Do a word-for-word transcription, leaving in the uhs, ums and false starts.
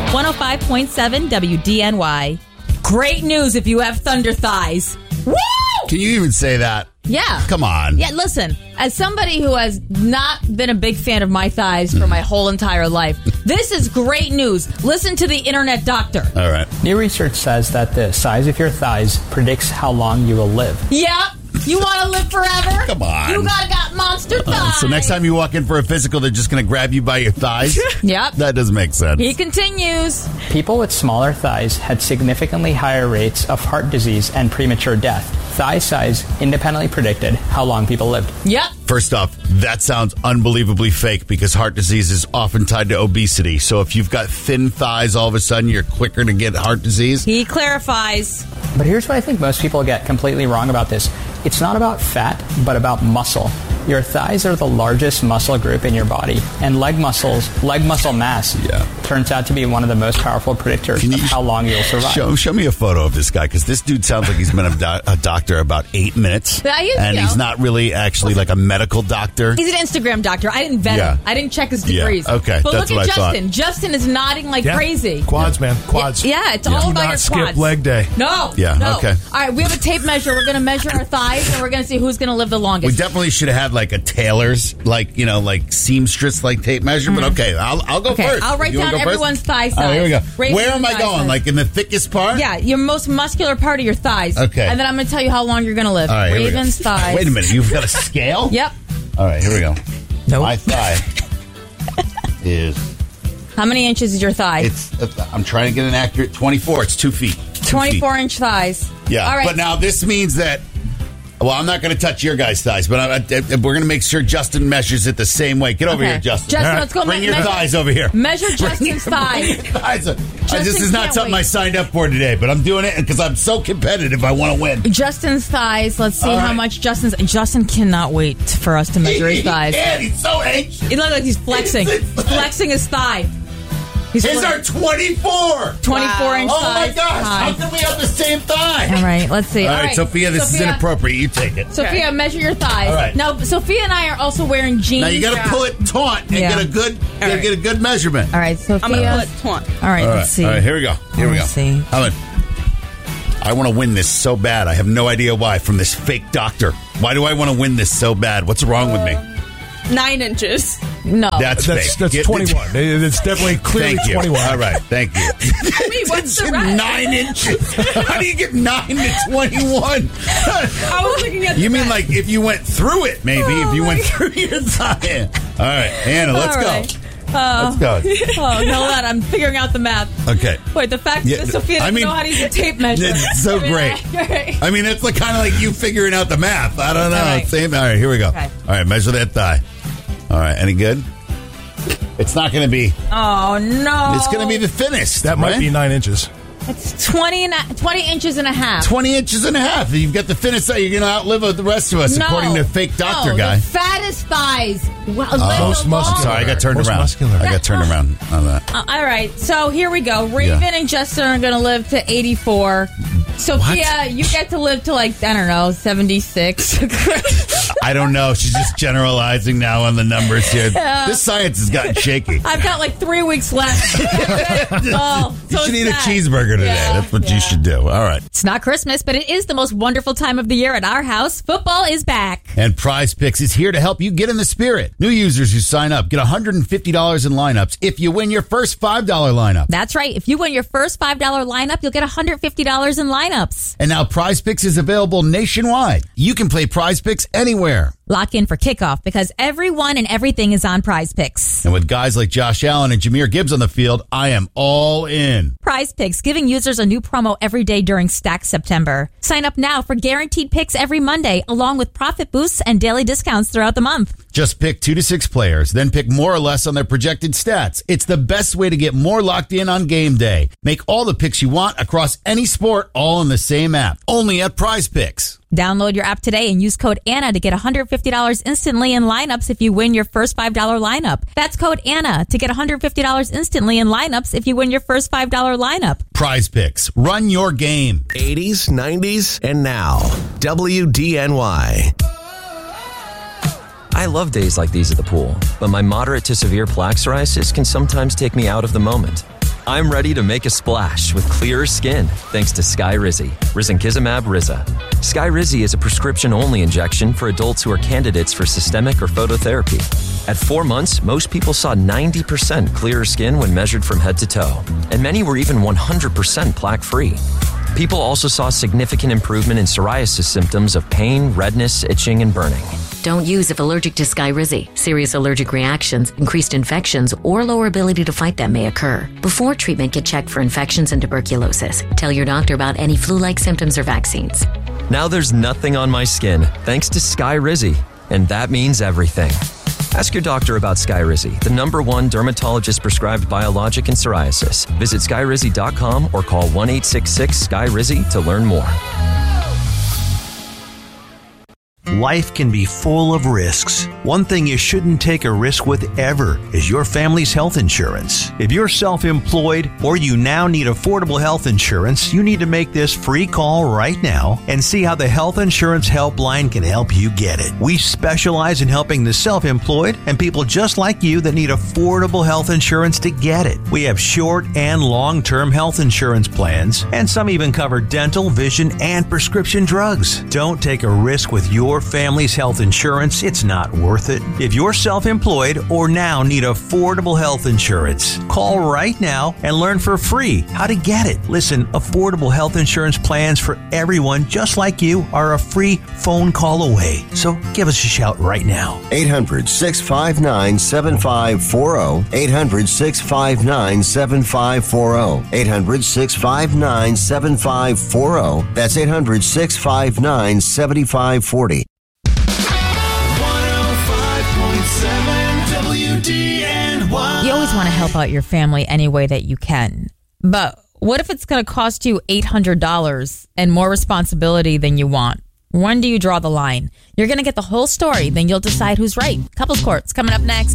one oh five point seven W D N Y. Great news if you have thunder thighs. Woo! Can you even say that? Yeah. Come on. Yeah, listen, as somebody who has not been a big fan of my thighs for my whole entire life, this is great news. Listen to the internet doctor. All right. New research says that the size of your thighs predicts how long you will live. Yeah. You want to live forever? Come on. You gotta got monster thighs. Uh, so next time you walk in for a physical, they're just going to grab you by your thighs? Yep. That doesn't make sense. He continues. People with smaller thighs had significantly higher rates of heart disease and premature death. Thigh size independently predicted how long people lived. Yep. First off, that sounds unbelievably fake because heart disease is often tied to obesity. So if you've got thin thighs, all of a sudden you're quicker to get heart disease. He clarifies. But here's what I think most people get completely wrong about this. It's not about fat, but about muscle. Your thighs are the largest muscle group in your body, and leg muscles, leg muscle mass, Yeah. turns out to be one of the most powerful predictors Can of you how long you'll survive. Show, show me a photo of this guy because this dude sounds like he's been a, do- a doctor about eight minutes. Yeah, you and know. he's not really actually like a medical doctor. He's an Instagram doctor. I didn't vet Yeah. him. I didn't check his Yeah, degrees. okay, But that's look what at I thought. Justin. Justin is nodding like Yeah. crazy. Quads, man. Quads. Yeah, it's Do all about not your skip quads. leg day. No. Yeah, no. okay. All right, we have a tape measure. We're going to measure our thighs, and we're going to see who's going to live the longest. We definitely should have had like a tailor's, like, you know, like seamstress like tape measure. But okay, I'll, I'll go Okay, first. I'll write You wanna down go first? everyone's thigh size. All right, here we go. Raven Where am I thigh going? size. Like in the thickest part? Yeah, your most muscular part of your thighs. Okay. And then I'm going to tell you how long you're going to live. All right, here we go. Raven's thighs. Wait a minute, you've got a scale? Yep. All right, here we go. Nope. My thigh is, How many inches is your thigh? it's. I'm trying to get an accurate twenty-four. It's two feet. Two twenty-four feet. inch thighs. Yeah, All right. but now this means that. Well, I'm not going to touch your guys' thighs, but I, I, we're going to make sure Justin measures it the same way. Get over Okay. here, Justin. Justin, All right. let's go Bring me- your measure- thighs over here. Measure Bring Justin's your- thighs. bring your thighs up. Uh, Justin this is not can't something wait. I signed up for today, but I'm doing it because I'm so competitive. I want to win. Justin's thighs. Let's see All how right. much Justin's. Justin cannot wait for us to measure his He thighs. can't. He's so anxious. He looks like he's flexing. He's flexing his thigh. He's His fle- are twenty-four. twenty-four inch Oh my thighs. gosh! How High. can we have the same thigh? All right, let's see. All right, Sophia, this Sophia, is inappropriate. You take it. Sophia, measure your thighs. All right. Now, Sophia and I are also wearing jeans. Now you got to pull it taut and Yeah. get a good, All right. get a good measurement. All right, Sophia. I'm going to pull it taunt. All right, All right, let's see. all right, here we go. Here we go. Let's see. Alan, I want to win this so bad. I have no idea why. From this fake doctor. Why do I want to win this so bad? What's wrong with me? Nine inches. No. That's That's fake. that's Get- twenty-one. It- It's definitely clearly Thank you. twenty-one. All right, thank you. Wait, what's the rest? Nine inches. How do you get nine to twenty-one? I was looking at You the mean rest. like if you went through it, maybe Oh, if you my went through your thigh. All right, Anna, let's All go. right. Uh, Let's go. oh, no, that I'm figuring out the math. Okay. Wait, the fact Yeah, that Sophia I doesn't mean, know how to use a tape measure. It's so I mean, great. I- I mean, it's like kind of like you figuring out the math. I don't know. All right. Same. All right, here we go. Okay. All right, measure that thigh. All right, any good? It's not going to be. Oh, no. It's going to be the thinnest. That might right? be nine inches. It's twenty, and a, twenty inches and a half. twenty inches and a half. If you've got the thinnest thigh, you're going to outlive the rest of us, No. according to fake doctor no, guy. The fattest thighs. Well, Oh. live Most the muscular. Sorry, I got turned Most around. muscular. I got turned around on that. Uh, all right, so here we go. Raven Yeah. and Justin are going to live to eighty-four. Sophia, you get to live to like, I don't know, seventy-six. I don't know. She's just generalizing now on the numbers here. This science has gotten shaky. I've got like three weeks left. oh, You so should eat a sad. cheeseburger today. Yeah, That's what yeah. you should do. All right. It's not Christmas, but it is the most wonderful time of the year at our house. Football is back. And Prize Picks is here to help you get in the spirit. New users who sign up get one hundred fifty dollars in lineups if you win your first five dollar lineup. That's right. If you win your first five dollar lineup, you'll get one hundred fifty dollars in lineups. And now Prize Picks is available nationwide. You can play Prize Picks anywhere. Lock in for kickoff because everyone and everything is on Prize Picks. And with guys like Josh Allen and Jahmyr Gibbs on the field, I am all in. Prize Picks, giving users a new promo every day during Stack September. Sign up now for guaranteed picks every Monday, along with profit boosts and daily discounts throughout the month. Just pick two to six players, then pick more or less on their projected stats. It's the best way to get more locked in on game day. Make all the picks you want across any sport, all in the same app. Only at Prize Picks. Download your app today and use code Anna to get one hundred fifty dollars instantly in lineups if you win your first five dollar lineup. That's code Anna to get one hundred fifty dollars instantly in lineups if you win your first five dollar lineup. Prize Picks. Run your game. eighties, nineties, and now. W D N Y. I love days like these at the pool, but my moderate to severe plaque psoriasis can sometimes take me out of the moment. I'm ready to make a splash with clearer skin thanks to Skyrizi, risankizumab Riza. Skyrizi is a prescription-only injection for adults who are candidates for systemic or phototherapy. At four months, most people saw ninety percent clearer skin when measured from head to toe, and many were even one hundred percent plaque-free. People also saw significant improvement in psoriasis symptoms of pain, redness, itching, and burning. Don't use if allergic to Skyrizi. Serious allergic reactions, increased infections, or lower ability to fight them may occur. Before treatment, get checked for infections and tuberculosis. Tell your doctor about any flu-like symptoms or vaccines. Now there's nothing on my skin thanks to Skyrizi, and that means everything. Ask your doctor about Skyrizi, the number one dermatologist-prescribed biologic in psoriasis. Visit skyrizi dot com or call one eight six six S K Y R I Z I to learn more. Life can be full of risks. One thing you shouldn't take a risk with ever is your family's health insurance. If you're self-employed or you now need affordable health insurance, you need to make this free call right now and see how the Health Insurance Helpline can help you get it. We specialize in helping the self-employed and people just like you that need affordable health insurance to get it. We have short and long-term health insurance plans, and some even cover dental, vision, and prescription drugs. Don't take a risk with your family's health insurance. It's not worth it. If you're self-employed or now need affordable health insurance, call right now and learn for free how to get it. Listen, affordable health insurance plans for everyone just like you are a free phone call away. So give us a shout right now. eight hundred, six five nine, seven five four zero. eight hundred, six five nine, seven five four zero. eight hundred, six five nine, seven five four zero. That's eight hundred, six five nine, seven five four zero. You always want to help out your family any way that you can. But what if it's going to cost you eight hundred dollars and more responsibility than you want? When do you draw the line? You're going to get the whole story, then you'll decide who's right. Couples Court's coming up next.